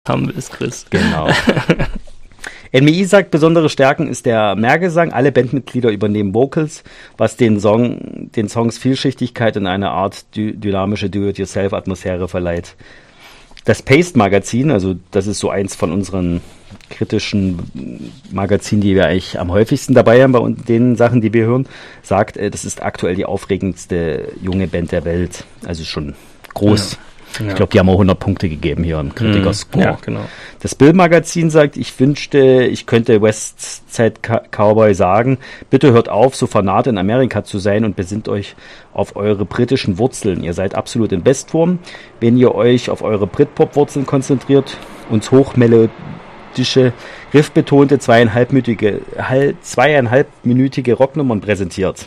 haben willst, Chris. Genau. NMI sagt, besondere Stärken ist der Mehrgesang. Alle Bandmitglieder übernehmen Vocals, was den Songs Vielschichtigkeit in eine Art dynamische Do-it-yourself-Atmosphäre verleiht. Das Paste-Magazin, also das ist so eins von unseren kritischen Magazinen, die wir eigentlich am häufigsten dabei haben bei den Sachen, die wir hören, sagt, das ist aktuell die aufregendste junge Band der Welt. Also schon groß. Ja. Ich glaube, die haben auch 100 Punkte gegeben hier im Kritiker-Score. Ja, genau. Das Bill-Magazin sagt, ich wünschte, ich könnte Westside Cowboy sagen, bitte hört auf, so fanat in Amerika zu sein und besinnt euch auf eure britischen Wurzeln. Ihr seid absolut in Bestform. Wenn ihr euch auf eure Britpop-Wurzeln konzentriert, uns hochmelodische, riffbetonte, zweieinhalbminütige Rocknummern präsentiert.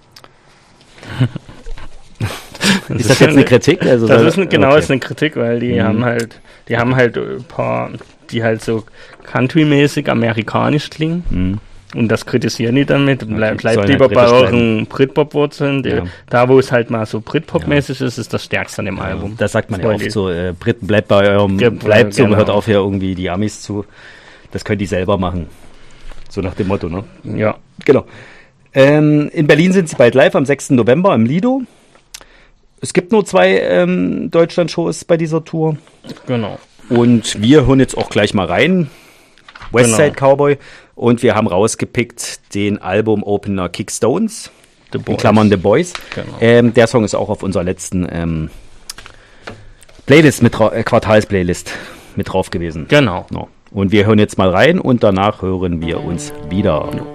Ist das jetzt eine Kritik? Also das ist eine Kritik, weil die haben halt ein paar, die halt so country-mäßig amerikanisch klingen. Und das kritisieren die damit. Bleibt lieber bei euren Britpop-Wurzeln. Da, wo es halt mal so Britpop-mäßig ist das Stärkste an dem Album. Das sagt man ja oft so, Briten, bleibt bei eurem, hört auf hier irgendwie die Amis zu. Das können die selber machen. So nach dem Motto, ne? Ja. Genau. In Berlin sind sie bald live am 6. November im Lido. Es gibt nur 2 Deutschland-Shows bei dieser Tour. Genau. Und wir hören jetzt auch gleich mal rein. Westside Cowboy. Und wir haben rausgepickt den Album-Opener Kickstones. In Klammern The Boys. Genau. Der Song ist auch auf unserer letzten Playlist Quartals-Playlist mit drauf gewesen. Genau. Und wir hören jetzt mal rein und danach hören wir uns wieder.